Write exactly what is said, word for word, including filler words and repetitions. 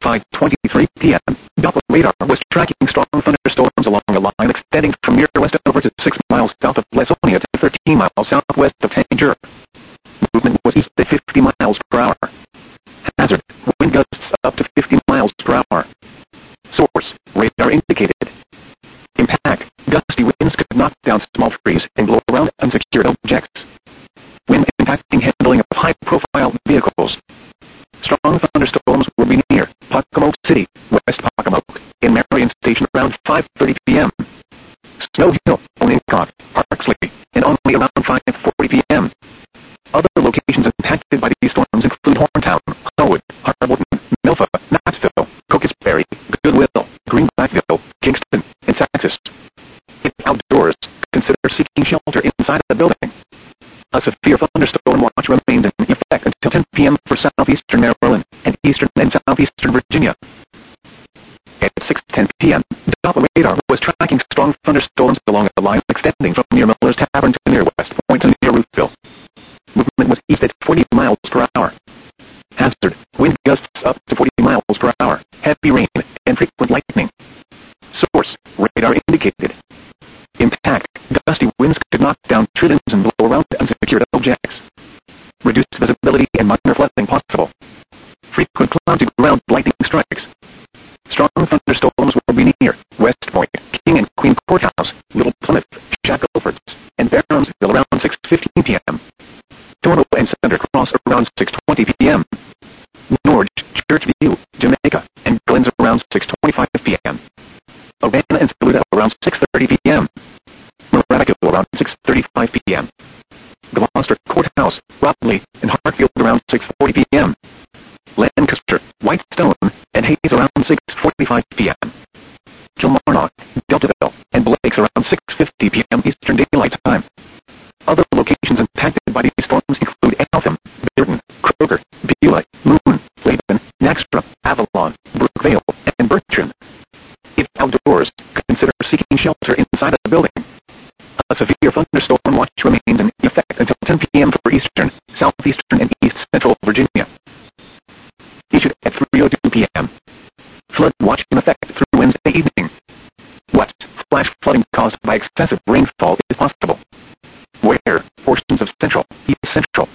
five twenty-three p m, Doppler radar was tracking strong thunderstorms along a line extending from near west over to six miles south of Lasonia to thirteen miles southwest of Tangier. Movement was east at fifty miles per hour. Hazard, wind gusts up to fifty miles per hour. Source, radar indicated. Impact, gusty winds could knock down small trees and blow around unsecured objects. Wind impacting handling of high-profile vehicles. Strong thunderstorms will be near Pocomoke City, West Pocomoke, in Marion Station around five thirty p m Snow Hill, Onancock, Parksley, and only around five forty p m Other locations impacted by these storms include Horntown, Harwood, Harbleton, Milford, Knoxville, Cocosberry, Goodwill, Green Blackville, Kingston, and Texas. If outdoors, consider seeking shelter inside the building. A severe thunderstorm watch remains in effect until ten p m for southeastern Maryland and eastern and southeastern Virginia. At six ten p m, Doppler radar was tracking strong thunderstorms along a line extending from near Miller's Tavern to near West Point to near Rooteville. Movement was east at forty miles per hour. Hazard, wind gusts up to forty miles per hour, heavy rain, and frequent lightning. Source, radar indicated. Impact, gusty winds could knock down trees and blow around unsecured objects. Reduced visibility and minor flooding possible. Frequent cloud-to-ground lightning strikes. Strong thunderstorms will be near West Point, King and Queen Courthouse, Little Plymouth, Shackelford, and Baronsville around six fifteen p m Toronto and Center Cross around six twenty p m Norge, Churchview, Jamaica, and Glens around six twenty-five p m Urbana and Saluda around six thirty p m Moradville around six thirty-five p m Gloucester Courthouse, Ropley, and Hartfield around six forty p m Lancaster, Whitestone, and Hayes around six forty-five p m Kilmarnock, Deltaville, and Blake's around six fifty p m Eastern Daylight Time. Other locations impacted by these storms include Eltham, Bearden, Kroger, Beulah, Moon, Laban, Naxtra, Avalon, Brookvale, and Bertrand. If outdoors, consider seeking shelter inside the building. A severe thunderstorm watch remains in effect until ten p m for eastern, southeastern, and east central Virginia. Issued at three oh two p m Flood watch in effect through Wednesday evening. West, flash flooding caused by excessive rainfall is possible. Where portions of central, east central,